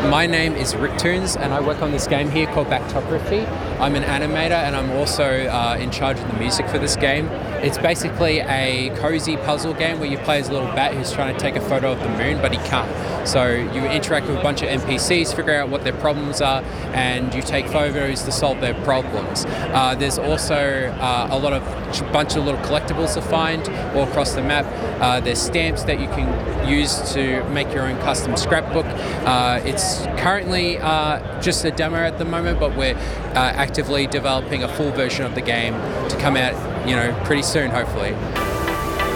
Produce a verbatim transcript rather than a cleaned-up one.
My name is Ricktoons and I work on this game here called Backtopography. I'm an animator and I'm also uh, in charge of the music for this game. It's basically a cozy puzzle game where you play as a little bat who's trying to take a photo of the moon, but he can't. So you interact with a bunch of N P Cs, figure out what their problems are, and you take photos to solve their problems. Uh, there's also uh, a lot of bunch of little collectibles to find all across the map. Uh, there's stamps that you can use to make your own custom scrapbook. Uh, it's currently uh, just a demo at the moment, but we're uh, actively developing a full version of the game to come out, you know, pretty soon, hopefully.